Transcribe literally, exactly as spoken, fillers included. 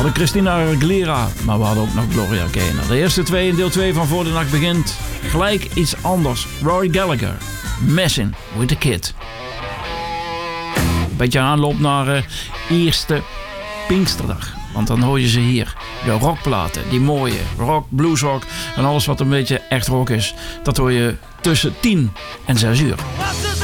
hadden Christina Aguilera, maar we hadden ook nog Gloria Gaynor. De eerste twee in deel twee van Voor de Nacht Begint. Gelijk iets anders. Rory Gallagher, Messing with the Kid. Beetje aanloop naar uh, eerste Pinksterdag. Want dan hoor je ze hier. De rockplaten, die mooie rock, bluesrock en alles wat een beetje echt rock is. Dat hoor je tussen tien en zes uur.